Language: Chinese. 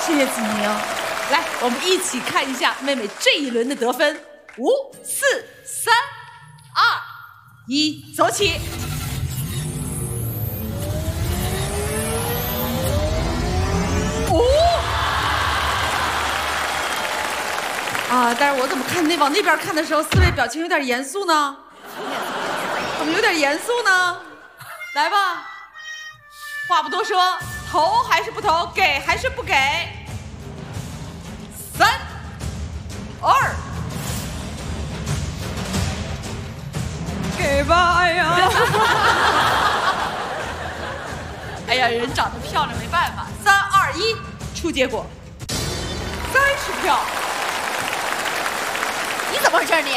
谢谢子宁。来，我们一起看一下妹妹这一轮的得分：5、4、3、2、1，走起！但是我怎么看往那边看的时候，四位表情有点严肃呢？怎么有点严肃呢？来吧，话不多说，投还是不投？给还是不给？3、2，给吧！哎呀，哎呀，人长得漂亮没办法。3、2、1，出结果，30票。你怎么回事你？